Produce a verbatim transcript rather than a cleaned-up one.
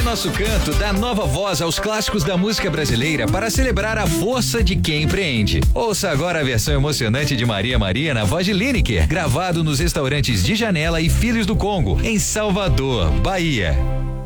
Nosso Canto dá nova voz aos clássicos da música brasileira para celebrar a força de quem empreende. Ouça agora a versão emocionante de Maria Maria na voz de Lineker, gravado nos restaurantes de Janela e Filhos do Congo, em Salvador, Bahia.